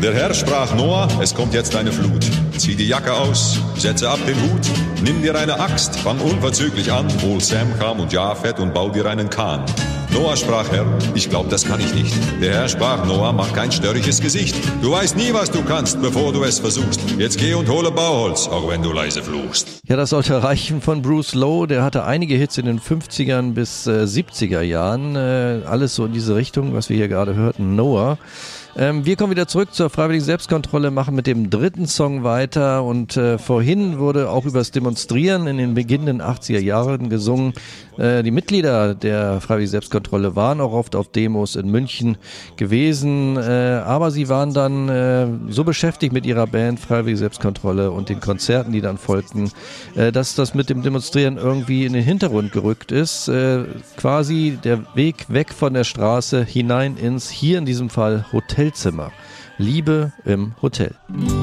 Der Herr sprach: Noah, es kommt jetzt eine Flut. Zieh die Jacke aus, setze ab den Hut, nimm dir eine Axt, fang unverzüglich an, hol Sam, Cham und Japhet und bau dir einen Kahn. Noah sprach: Herr, ich glaub, das kann ich nicht. Der Herr sprach: Noah, mach kein störrisches Gesicht. Du weißt nie, was du kannst, bevor du es versuchst. Jetzt geh und hole Bauholz, auch wenn du leise fluchst. Ja, das sollte reichen von Bruce Lowe. Der hatte einige Hits in den 50ern bis 70er Jahren. Alles so in diese Richtung, was wir hier gerade hörten. Noah. Wir kommen wieder zurück zur freiwilligen Selbstkontrolle, machen mit dem dritten Song weiter und vorhin wurde auch über das Demonstrieren in den beginnenden 80er Jahren gesungen. Die Mitglieder der freiwilligen Selbstkontrolle waren auch oft auf Demos in München gewesen, aber sie waren dann so beschäftigt mit ihrer Band Freiwillige Selbstkontrolle und den Konzerten, die dann folgten, dass das mit dem Demonstrieren irgendwie in den Hintergrund gerückt ist. Quasi der Weg weg von der Straße hinein ins, hier in diesem Fall, Hotelzimmer. Liebe im Hotel.